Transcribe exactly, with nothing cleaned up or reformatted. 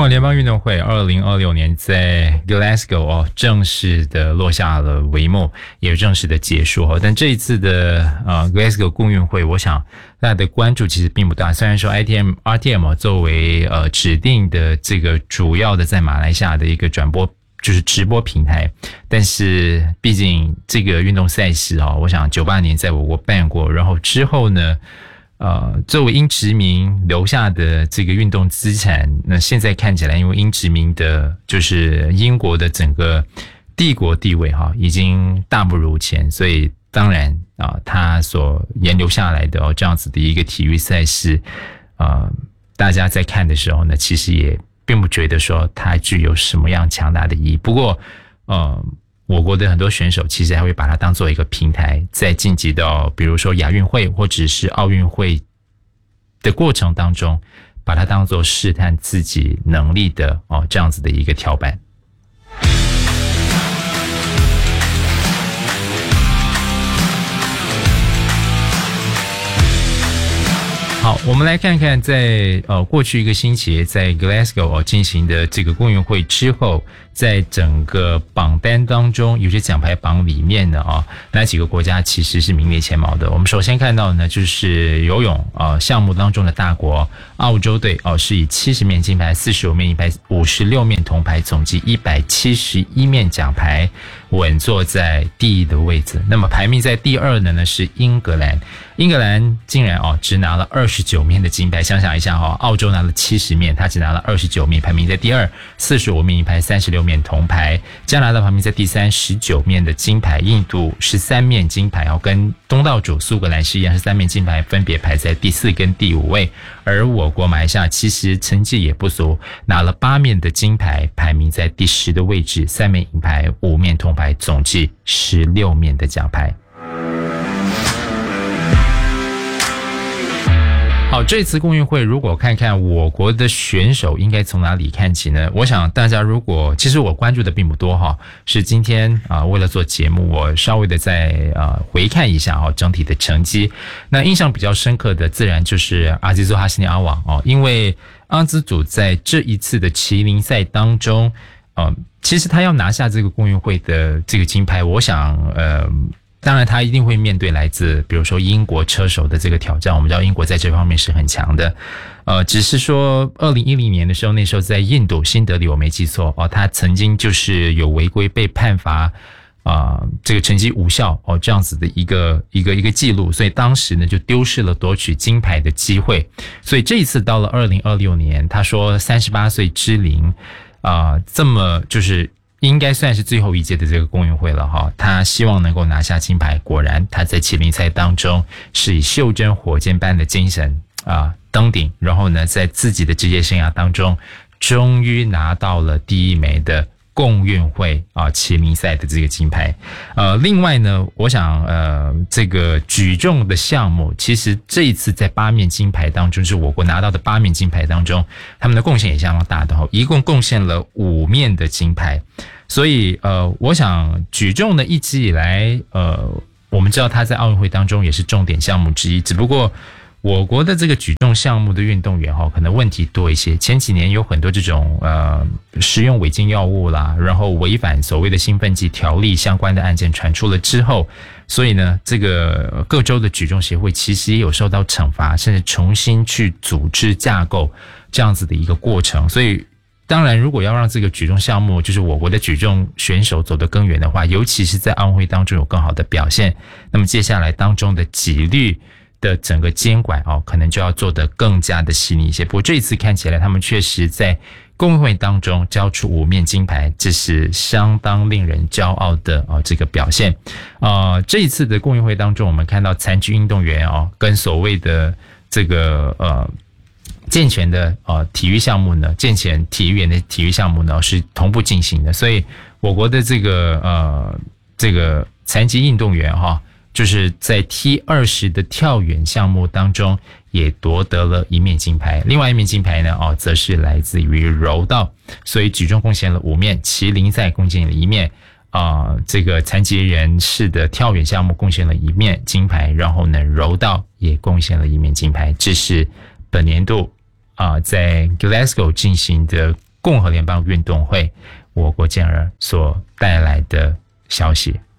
网联邦运动会二零二六年在 Glasgow 哦正式的落下了帷幕，也正式的结束哦。但这一次的呃 Glasgow 共运会，我想大家的关注其实并不大。虽然说 I T M R T M 作为呃指定的这个主要的在马来西亚的一个转播就是直播平台，但是毕竟这个运动赛事哦，我想九八年在我国办过，然后之后呢。呃，作为英殖民留下的这个运动资产，那现在看起来，因为英殖民的就是英国的整个帝国地位哈，已经大不如前，所以当然啊，它所沿留下来的哦这样子的一个体育赛事，呃，大家在看的时候呢，其实也并不觉得说它具有什么样强大的意义。不过，呃。我国的很多选手其实还会把它当做一个平台，在晋级到比如说亚运会或者是奥运会的过程当中，把它当做试探自己能力的哦这样子的一个跳板。好，我们来看看在呃过去一个星期在 Glasgow 哦进行的这个共运会之后，在整个榜单当中，有些奖牌榜里面呢啊，哪几个国家其实是名列前茅的？我们首先看到呢，就是游泳啊项目当中的大国澳洲队哦，是以七十面金牌、四十五面银牌、五十六面铜牌，总计一百七十一面奖牌，稳坐在第一的位置。那么排名在第二的呢是英格兰，英格兰竟然哦只拿了二十九面的金牌，想想一下哦，澳洲拿了七十面，他只拿了二十九面，排名在第二，四十五面银牌、三十六面铜牌。加拿大排名在第三，十九面的金牌，印度十三面金牌，哦，跟东道主苏格兰是一样，十三面金牌，分别排在第四跟第五位。而我国马来西亚其实成绩也不俗，拿了八面的金牌，排名在第十的位置，三面银牌，五面铜牌，总计十六面的奖牌。好，这次共运会如果看看我国的选手应该从哪里看起呢？我想大家如果其实我关注的并不多哈，是今天啊、呃、为了做节目，我稍微的再呃回看一下哈整体的成绩。那印象比较深刻的自然就是阿吉祖哈西尼阿瓦哦，因为阿兹祖在这一次的麒麟赛当中，呃，其实他要拿下这个共运会的这个金牌，我想呃。当然他一定会面对来自比如说英国车手的这个挑战，我们知道英国在这方面是很强的，呃，只是说二零一零年的时候，那时候在印度新德里我没记错哦，他曾经就是有违规被判罚啊、呃，这个成绩无效哦，这样子的一个一个一个记录，所以当时呢就丢失了夺取金牌的机会，所以这一次到了二零二六年，他说三十八岁之龄啊、呃，这么就是应该算是最后一届的这个共运会了哈，他希望能够拿下金牌。果然他在麒麟赛当中是以袖珍火箭般的精神啊登顶，然后呢在自己的职业生涯当中终于拿到了第一枚的共运会啊麒麟赛的这个金牌。呃，另外呢，我想呃这个举重的项目，其实这一次在八面金牌当中，就是我国拿到的八面金牌当中，他们的贡献也相当大的哈，一共贡献了五面的金牌。所以呃，我想举重呢一直以来呃，我们知道它在奥运会当中也是重点项目之一，只不过我国的这个举重项目的运动员哈，可能问题多一些。前几年有很多这种呃使用违禁药物啦，然后违反所谓的兴奋剂条例相关的案件传出了之后，所以呢，这个各州的举重协会其实也有受到惩罚，甚至重新去组织架构这样子的一个过程。所以当然，如果要让这个举重项目，就是我国的举重选手走得更远的话，尤其是在奥运会当中有更好的表现，那么接下来当中的纪律的整个监管哦，可能就要做得更加的细腻一些。不过这一次看起来，他们确实在共运会当中交出五面金牌，这是相当令人骄傲的哦这个表现。呃，这一次的共运会当中，我们看到残疾运动员哦，跟所谓的这个呃。健全的呃体育项目呢，健全体育员的体育项目呢是同步进行的，所以我国的这个呃这个残疾运动员哈，就是在 T 二十 的跳远项目当中也夺得了一面金牌，另外一面金牌呢哦则是来自于柔道，所以举重贡献了五面，麒麟赛贡献了一面。啊、呃，这个残疾人士的跳远项目贡献了一面金牌，然后呢，柔道也贡献了一面金牌，这是本年度啊、呃、在 Glasgow 进行的共和联邦运动会我国健儿所带来的消息。